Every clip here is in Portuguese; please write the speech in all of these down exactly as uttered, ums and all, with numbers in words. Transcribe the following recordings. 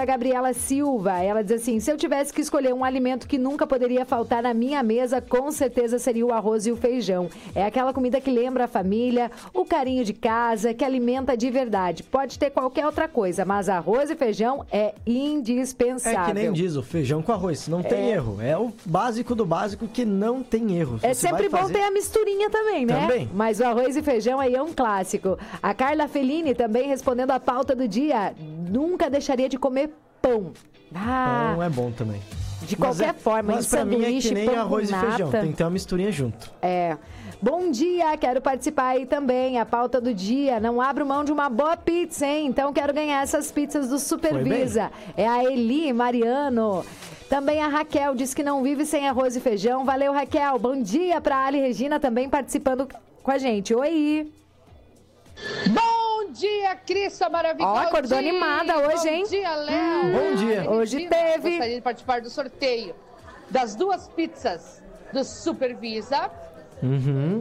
da Gabriela Silva. Ela diz assim, se eu tivesse que escolher um alimento que nunca poderia faltar na minha mesa, com certeza seria o arroz e o feijão. É aquela comida que lembra a família, o carinho de casa, que alimenta de verdade. Pode ter qualquer outra coisa, mas arroz e feijão é indispensável. É que nem diz, o feijão com arroz, não tem É. erro. É o básico do básico que não tem erro. É Você sempre vai bom fazer... ter a misturinha também, né? Também. Mas o arroz e feijão aí é um clássico. A Carla Fellini também respondendo a pauta do dia. Nunca deixaria de comer pão. Ah, Pão é bom também. de Mas qualquer é- forma, em Mas pra mim é sanduíche, que nem pão arroz com e feijão, nata. tem que ter uma misturinha junto. É. Bom dia, quero participar aí também. A pauta do dia. Não abro mão de uma boa pizza, hein? Então quero ganhar essas pizzas do Supervisa. É a Eli Mariano. Também a Raquel diz que não vive sem arroz e feijão. Valeu, Raquel. Bom dia pra Ali Regina também participando com a gente. Oi! Bom dia, Cris, sua maravilhosa. Ó, acordou animada hoje, hein? Bom dia, Léo. Bom dia. Ai, Hoje Regina, teve. Gostaria de participar do sorteio das duas pizzas do Supervisa Uhum.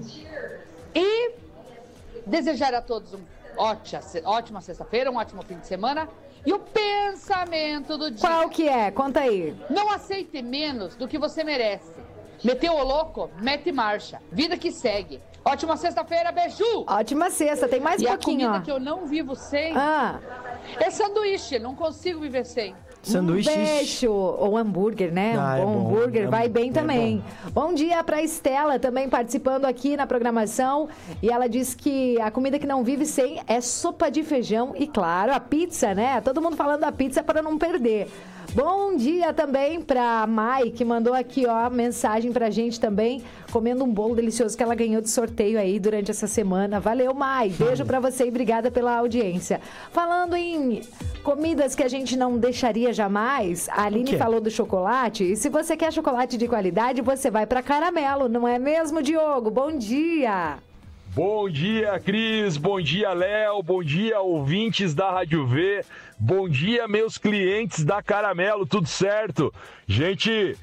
e desejar a todos uma ótima, ótima sexta-feira, um ótimo fim de semana e o pensamento do dia. Qual que é? Conta aí. Não aceite menos do que você merece. Meteu o louco? Mete marcha. Vida que segue. Ótima sexta-feira, beijo! Ótima sexta, tem mais um E a pouquinho, comida ó. que eu não vivo sem Ah, é sanduíche, não consigo viver sem. Sanduíche. um beijo. Ou hambúrguer, né? Ah, um é bom bom. hambúrguer É vai bom. bem É também. Bom. dia pra Estela, também participando aqui na programação. E ela diz que a comida que não vive sem é sopa de feijão e, claro, a pizza, né? Todo mundo falando da pizza para não perder. Bom dia também pra Mai, que mandou aqui, ó, mensagem pra gente também, comendo um bolo delicioso que ela ganhou de sorteio aí durante essa semana. Valeu, Mai. Beijo pra você e obrigada pela audiência. Falando em comidas que a gente não deixaria jamais, a Aline quê? falou do chocolate. E se você quer chocolate de qualidade, você vai pra Caramelo, não é mesmo, Diogo? Bom dia! Bom dia, Cris. Bom dia, Léo. Bom dia, ouvintes da Rádio V. Bom dia, meus clientes da Caramelo. Tudo certo? Gente,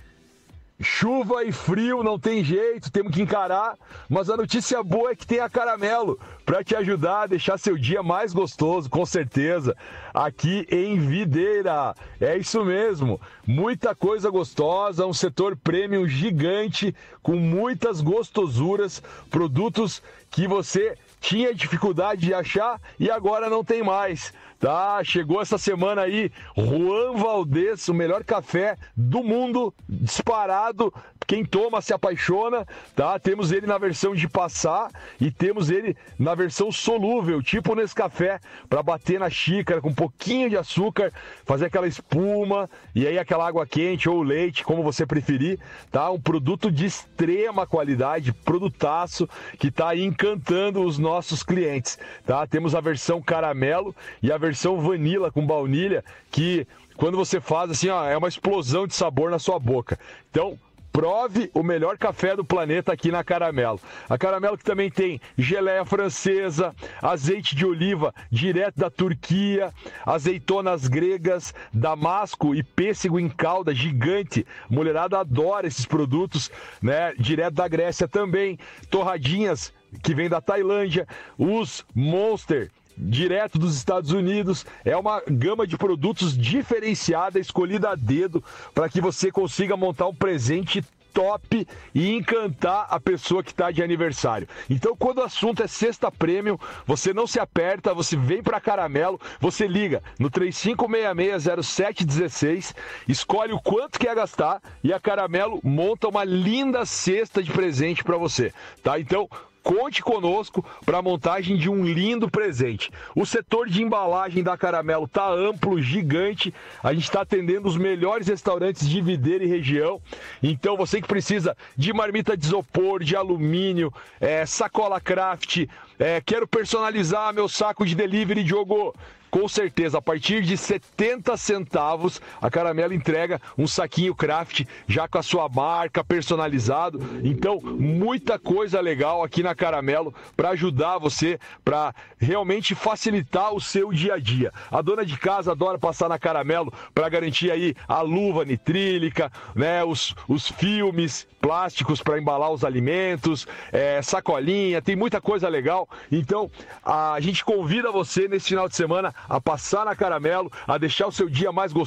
chuva e frio não tem jeito, temos que encarar. Mas a notícia boa é que tem a Caramelo para te ajudar a deixar seu dia mais gostoso, com certeza. Aqui em Videira. É isso mesmo. Muita coisa gostosa, um setor premium gigante, com muitas gostosuras, produtos que você tinha dificuldade de achar e agora não tem mais, tá? Chegou essa semana aí, Juan Valdez, o melhor café do mundo, disparado. Quem toma se apaixona, tá? Temos ele na versão de passar e temos ele na versão solúvel, tipo Nescafé, para bater na xícara com um pouquinho de açúcar, fazer aquela espuma e aí aquela água quente ou leite, como você preferir, tá? Um produto de extrema qualidade, produtaço, que tá aí encantando os nossos clientes, tá? Temos a versão caramelo e a versão vanilla com baunilha, que quando você faz assim, ó, é uma explosão de sabor na sua boca. Então, prove o melhor café do planeta aqui na Caramelo. A Caramelo que também tem geleia francesa, azeite de oliva direto da Turquia, azeitonas gregas, damasco e pêssego em calda gigante. A mulherada adora esses produtos, né? Direto da Grécia também. Torradinhas que vem da Tailândia, os Monster direto dos Estados Unidos. É uma gama de produtos diferenciada, escolhida a dedo, para que você consiga montar um presente top e encantar a pessoa que está de aniversário. Então, quando o assunto é cesta premium, você não se aperta, você vem para Caramelo, você liga no três cinco seis seis zero sete um seis, escolhe o quanto quer gastar e a Caramelo monta uma linda cesta de presente para você, tá? Então, conte conosco para a montagem de um lindo presente. O setor de embalagem da Caramelo está amplo, gigante. A gente está atendendo os melhores restaurantes de Videira e região. Então, você que precisa de marmita de isopor, de alumínio, é, sacola craft, é, quero personalizar meu saco de delivery, Diogo. Com certeza, a partir de setenta centavos, a Caramelo entrega um saquinho craft já com a sua marca, personalizado. Então, muita coisa legal aqui na Caramelo para ajudar você, para realmente facilitar o seu dia a dia. A dona de casa adora passar na Caramelo para garantir aí a luva nitrílica, né, os, os filmes plásticos para embalar os alimentos, é, sacolinha, tem muita coisa legal. Então, a gente convida você nesse final de semana a passar na Caramelo, a deixar o seu dia mais gostoso.